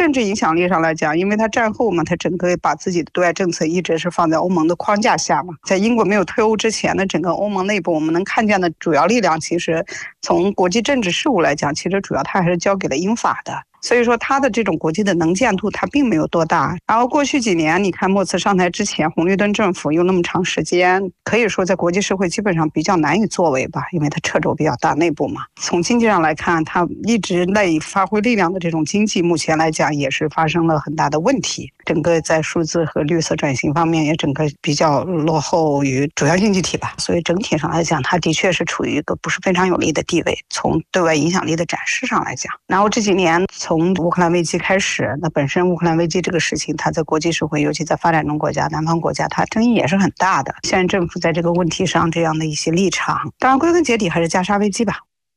政治影响力上来讲，因为它战后嘛，它整个把自己的对外政策一直是放在欧盟的框架下嘛。在英国没有退欧之前的整个欧盟内部，我们能看见的主要力量，其实从国际政治事务来讲，其实主要它还是交给了英法的。所以说他的这种国际的能见度他并没有多大。然后过去几年你看莫茨上台之前，红绿灯政府用那么长时间，可以说在国际社会基本上比较难以作为吧，因为他掣肘比较大，内部嘛。从经济上来看，他一直内发挥力量的这种经济目前来讲也是发生了很大的问题，整个在数字和绿色转型方面也整个比较落后于主要经济体吧。所以整体上来讲，他的确是处于一个不是非常有利的地位，从对外影响力的展示上来讲。然后这几年从乌克兰危机开始，那本身乌克兰危机这个事情，它在国际社会，尤其在发展中国家、南方国家，它争议也是很大的。现在政府在这个问题上这样的一些立场，当然归根结底还是加沙危机吧。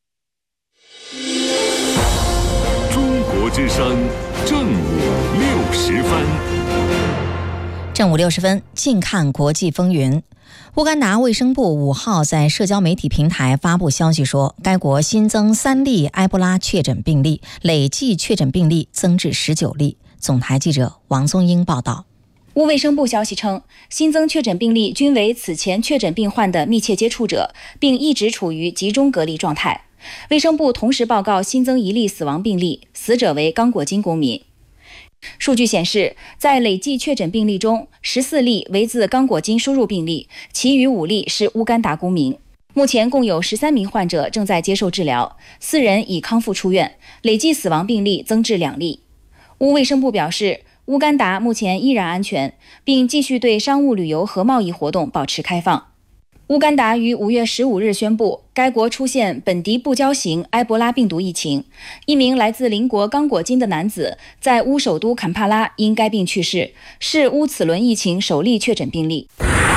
中国之声正午60分。 正午60分，近看国际风云。乌干达卫生部5号在社交媒体平台发布消息说，该国新增3例埃博拉确诊病例，累计确诊病例增至19例。总台记者王宗英报道。 乌卫生部消息称，新增确诊病例均为此前确诊病患的密切接触者，并一直处于集中隔离状态。卫生部同时报告新增1例死亡病例，死者为刚果金公民。数据显示，在累计确诊病例中，14例为自刚果金输入病例，其余5例是乌干达公民。目前共有13名患者正在接受治疗，4人已康复出院，累计死亡病例增至2例。乌卫生部表示，乌干达目前依然安全，并继续对商务旅游和贸易活动保持开放。乌干达于5月15日宣布，该国出现本地不交型埃博拉病毒疫情。一名来自邻国刚果金的男子在乌首都坎帕拉因该病去世，是乌此轮疫情首例确诊病例。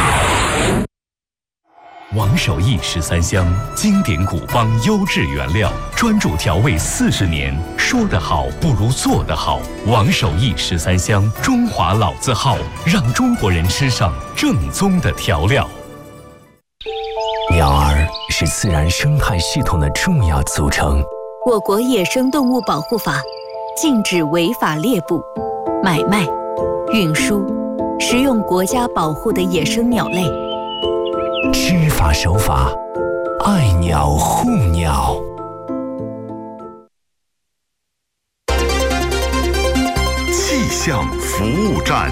王守义13香，经典古方，优质原料，专注调味40年。说得好不如做得好。王守义13香，中华老字号，让中国人吃上正宗的调料。 鸟儿是自然生态系统的重要组成。 我国野生动物保护法禁止违法猎捕、买卖、运输、食用国家保护的野生鸟类。 知法守法，爱鸟护鸟。 气象服务站。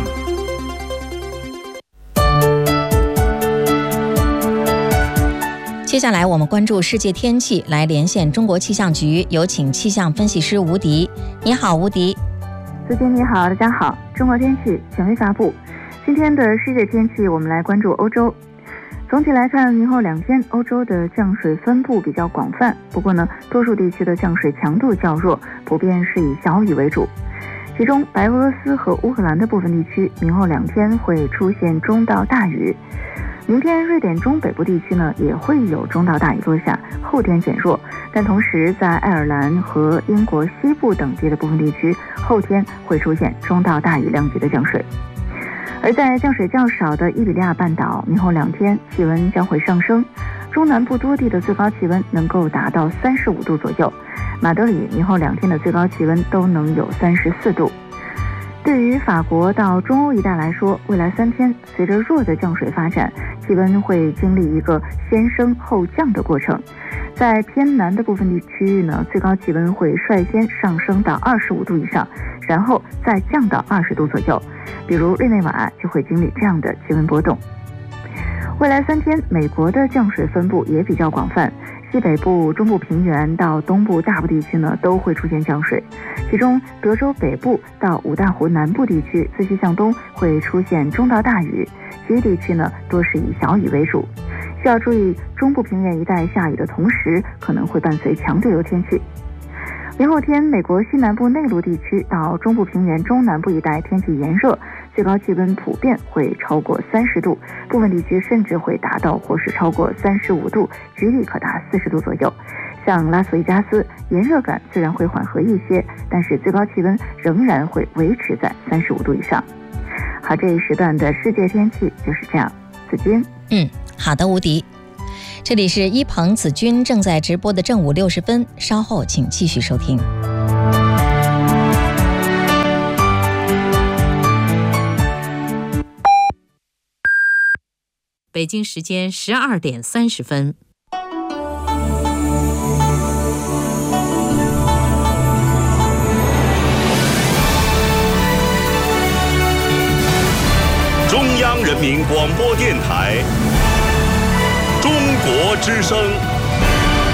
接下来我们关注世界天气，来连线中国气象局，有请气象分析师吴迪。你好，吴迪。 子君你好，大家好。中国天气权威发布，今天的世界天气，我们来关注欧洲。总体来看，明后2天欧洲的降水分布比较广泛，不过呢，多数地区的降水强度较弱，普遍是以小雨为主。其中白俄罗斯和乌克兰的部分地区，明后2天会出现中到大雨。明天瑞典中北部地区呢也会有中到大雨落下，后天减弱，但同时在爱尔兰和英国西部等地的部分地区，后天会出现中到大雨量级的降水。而在降水较少的伊比利亚半岛，明后2天气温将会上升，中南部多地的最高气温能够达到35度左右，马德里明后2天的最高气温都能有34度。对于法国到中欧一带来说，未来3天随着弱的降水发展，气温会经历一个先升后降的过程。在偏南的部分地区域呢，最高气温会率先上升到25度以上，然后再降到20度左右。比如日内瓦就会经历这样的气温波动。未来3天，美国的降水分布也比较广泛，西北部、中部平原到东部大部地区呢都会出现降水，其中德州北部到五大湖南部地区自西向东会出现中到大雨，其余地区呢多是以小雨为主。需要注意，中部平原一带下雨的同时，可能会伴随强对流天气。明后天，美国西南部内陆地区到中部平原中南部一带天气炎热，最高气温普遍会超过30度，部分地区甚至会达到或是超过35度，局里可达40度左右。像拉斯维加斯，炎热感虽然会缓和一些，但是最高气温仍然会维持在35度以上。好，这一时段的世界天气就是这样。子君。 好的，吴迪。这里是一鹏子君正在直播的正午60分，稍后请继续收听。 北京时间12点30分。 中央人民广播电台，中国之声。